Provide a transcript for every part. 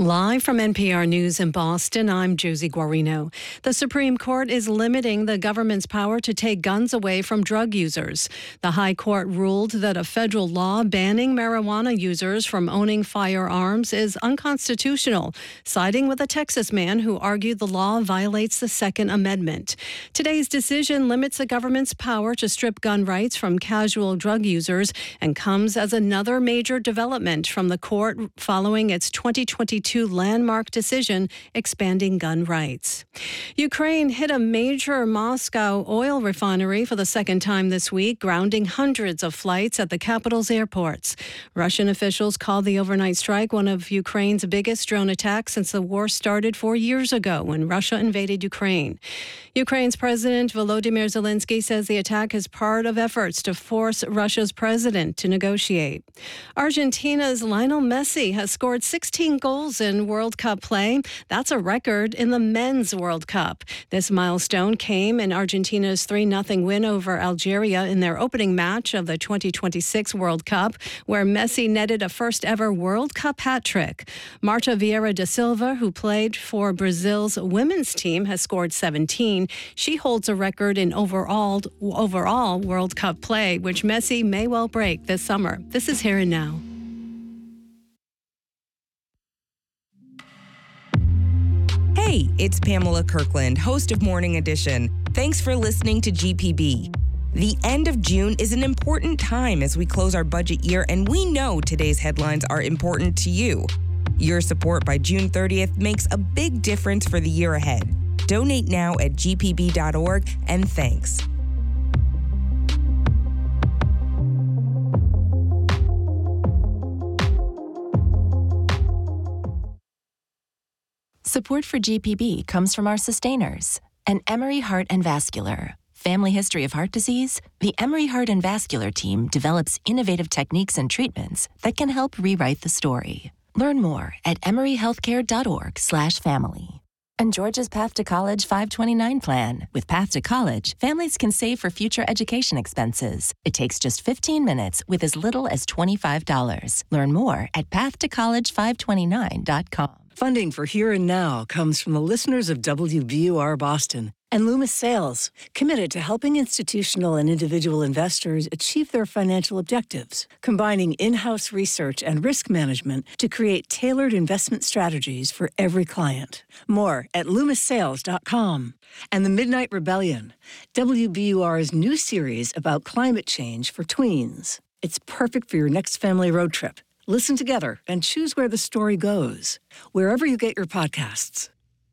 Live from NPR News in Boston, I'm Josie Guarino. The Supreme Court is limiting the government's power to take guns away from drug users. The High Court ruled that a federal law banning marijuana users from owning firearms is unconstitutional, siding with a Texas man who argued the law violates the Second Amendment. Today's decision limits the government's power to strip gun rights from casual drug users and comes as another major development from the court following its 2022 landmark decision expanding gun rights. Ukraine hit a major Moscow oil refinery for the second time this week, grounding hundreds of flights at the capital's airports. Russian officials called the overnight strike one of Ukraine's biggest drone attacks since the war started 4 years ago when Russia invaded Ukraine. Ukraine's President Volodymyr Zelensky says the attack is part of efforts to force Russia's president to negotiate. Argentina's Lionel Messi has scored 16 goals in World Cup play. That's a record in the men's World Cup. This milestone came in Argentina's 3-0 win over Algeria in their opening match of the 2026 World Cup, where Messi netted a first-ever World Cup hat trick. Marta Vieira da Silva, who played for Brazil's women's team, has scored 17. She holds a record in overall World Cup play, which Messi may well break this summer. This is Here and Now. Hey, it's Pamela Kirkland, host of Morning Edition. Thanks for listening to GPB. The end of June is an important time as we close our budget year, and we know today's headlines are important to you. Your support by June 30th makes a big difference for the year ahead. Donate now at gpb.org, and thanks. Support for GPB comes from our sustainers and Emory Heart and Vascular. Family history of heart disease? The Emory Heart and Vascular team develops innovative techniques and treatments that can help rewrite the story. Learn more at emoryhealthcare.org/family. And Georgia's Path to College 529 plan. With Path to College, families can save for future education expenses. It takes just 15 minutes with as little as $25. Learn more at pathtocollege529.com. Funding for Here and Now comes from the listeners of WBUR Boston and Loomis Sales, committed to helping institutional and individual investors achieve their financial objectives, combining in-house research and risk management to create tailored investment strategies for every client. More at LoomisSales.com. And The Midnight Rebellion, WBUR's new series about climate change for tweens. It's perfect for your next family road trip. Listen together and choose where the story goes, wherever you get your podcasts.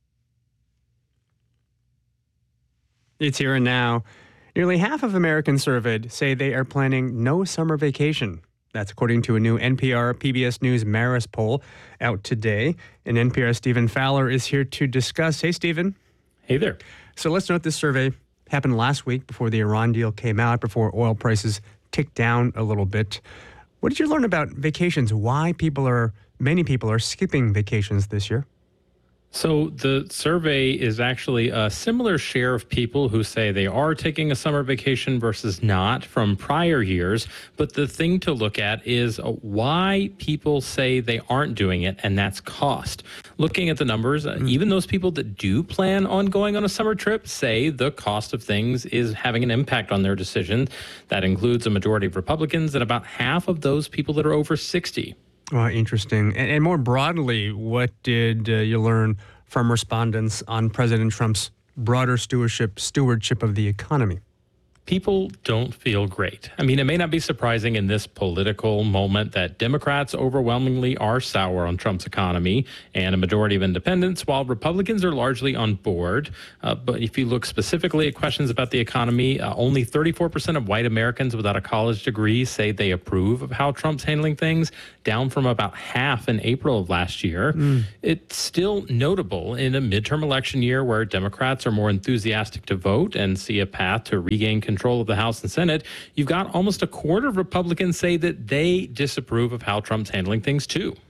It's Here and Now. Nearly half of Americans surveyed say they are planning no summer vacation. That's according to a new NPR PBS News Marist poll out today. And NPR's Stephen Fowler is here to discuss. Hey, Stephen. Hey there. So let's note this survey happened last week before the Iran deal came out, before oil prices ticked down a little bit. What did you learn about vacations? Why many people are skipping vacations this year? So the survey is actually a similar share of people who say they are taking a summer vacation versus not from prior years. But the thing to look at is why people say they aren't doing it, and that's cost. Looking at the numbers, even those people that do plan on going on a summer trip say the cost of things is having an impact on their decision. That includes a majority of Republicans and about half of those people that are over 60. Interesting. And more broadly, what did you learn from respondents on President Trump's broader stewardship of the economy? People don't feel great. I mean, it may not be surprising in this political moment that Democrats overwhelmingly are sour on Trump's economy and a majority of independents, while Republicans are largely on board. But if you look specifically at questions about the economy, only 34% of white Americans without a college degree say they approve of how Trump's handling things, down from about half in April of last year. It's still notable in a midterm election year where Democrats are more enthusiastic to vote and see a path to regain control of the House and Senate. You've got almost a quarter of Republicans say that they disapprove of how Trump's handling things too.